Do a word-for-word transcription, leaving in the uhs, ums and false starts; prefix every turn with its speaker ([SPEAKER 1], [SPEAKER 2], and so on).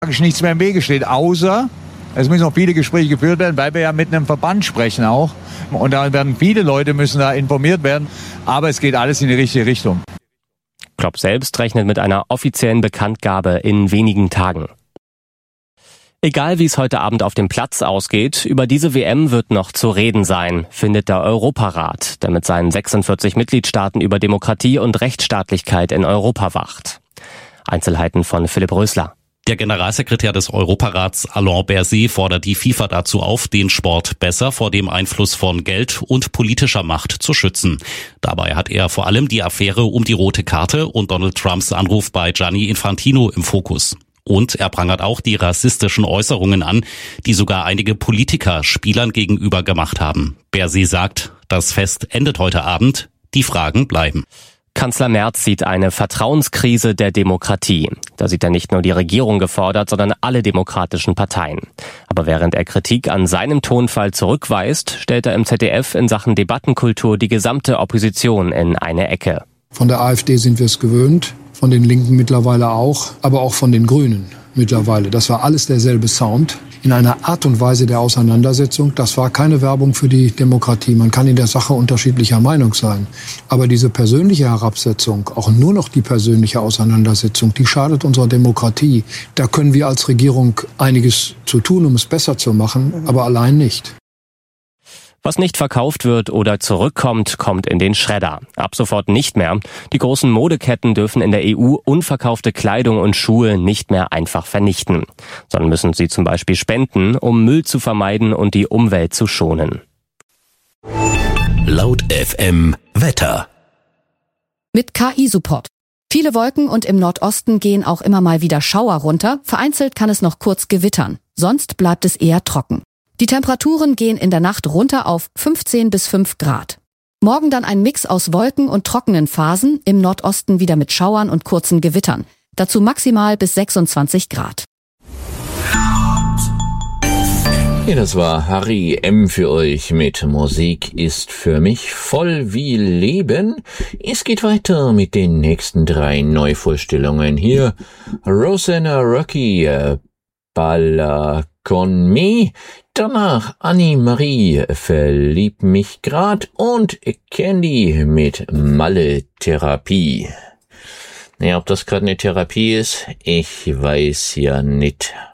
[SPEAKER 1] nichts mehr im Wege steht, außer es müssen noch viele Gespräche geführt werden, weil wir ja mit einem Verband sprechen auch. Und da werden viele Leute müssen da informiert werden. Aber es geht alles in die richtige Richtung.
[SPEAKER 2] Klopp selbst rechnet mit einer offiziellen Bekanntgabe in wenigen Tagen. Egal wie es heute Abend auf dem Platz ausgeht, über diese W M wird noch zu reden sein, findet der Europarat, der mit seinen sechsundvierzig Mitgliedstaaten über Demokratie und Rechtsstaatlichkeit in Europa wacht. Einzelheiten von Philipp Rösler.
[SPEAKER 3] Der Generalsekretär des Europarats Alain Berset fordert die FIFA dazu auf, den Sport besser vor dem Einfluss von Geld und politischer Macht zu schützen. Dabei hat er vor allem die Affäre um die rote Karte und Donald Trumps Anruf bei Gianni Infantino im Fokus. Und er prangert auch die rassistischen Äußerungen an, die sogar einige Politiker Spielern gegenüber gemacht haben. Berset sagt, das Fest endet heute Abend, die Fragen bleiben.
[SPEAKER 2] Kanzler Merz sieht eine Vertrauenskrise der Demokratie. Da sieht er nicht nur die Regierung gefordert, sondern alle demokratischen Parteien. Aber während er Kritik an seinem Tonfall zurückweist, stellt er im Z D F in Sachen Debattenkultur die gesamte Opposition in eine Ecke.
[SPEAKER 4] Von der AfD sind wir es gewöhnt, von den Linken mittlerweile auch, aber auch von den Grünen mittlerweile. Das war alles derselbe Sound. In einer Art und Weise der Auseinandersetzung. Das war keine Werbung für die Demokratie. Man kann in der Sache unterschiedlicher Meinung sein. Aber diese persönliche Herabsetzung, auch nur noch die persönliche Auseinandersetzung, die schadet unserer Demokratie. Da können wir als Regierung einiges zu tun, um es besser zu machen, aber allein nicht.
[SPEAKER 2] Was nicht verkauft wird oder zurückkommt, kommt in den Schredder. Ab sofort nicht mehr. Die großen Modeketten dürfen in der E U unverkaufte Kleidung und Schuhe nicht mehr einfach vernichten, sondern müssen sie zum Beispiel spenden, um Müll zu vermeiden und die Umwelt zu schonen.
[SPEAKER 5] Laut F M Wetter.
[SPEAKER 6] Mit K I-Support. Viele Wolken und im Nordosten gehen auch immer mal wieder Schauer runter. Vereinzelt kann es noch kurz gewittern. Sonst bleibt es eher trocken. Die Temperaturen gehen in der Nacht runter auf fünfzehn bis fünf Grad. Morgen dann ein Mix aus Wolken und trockenen Phasen, im Nordosten wieder mit Schauern und kurzen Gewittern. Dazu maximal bis sechsundzwanzig Grad.
[SPEAKER 7] Ja, das war Harry M. für euch mit Musik ist für mich voll wie Leben. Es geht weiter mit den nächsten drei Neuvorstellungen hier. Rosanna Rocky, äh, Balla con me. Danach Annie-Marie, verlieb mich grad und Candy mit Malle-Therapie. Naja, ob das gerade eine Therapie ist, ich weiß ja nicht.